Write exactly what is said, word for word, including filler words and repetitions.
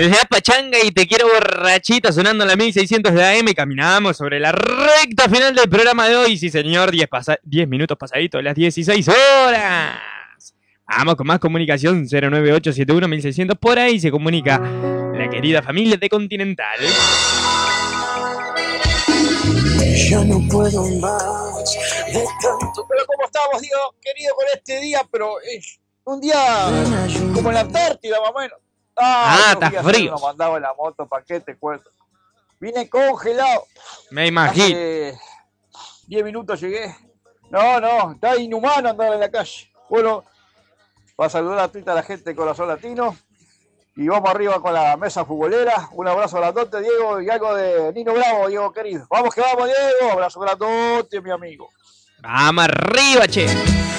La pachanga y te quiero borrachita sonando en la mil seiscientos de A M. Caminamos sobre la recta final del programa de hoy. Sí, señor, diez minutos pasaditos de las dieciséis horas. Vamos con más comunicación. Cero nueve ocho siete uno mil seiscientos. Por ahí se comunica la querida familia de Continental. Ya no puedo más de tanto. Pero ¿cómo estamos, Diego, querido, con este día? Pero es un día como en la Antártida, más o menos. Ah, está frío. Me mandaba en la moto, ¿para qué te cuento? Vine congelado. Me imagino. Hace diez minutos llegué. No, no, está inhumano andar en la calle. Bueno, para saludar a toda la gente de Corazón Latino. Y vamos arriba con la mesa futbolera. Un abrazo grandote, Diego, y algo de Nino Bravo, Diego querido. Vamos que vamos, Diego. Abrazo grandote, mi amigo. Vamos arriba, che.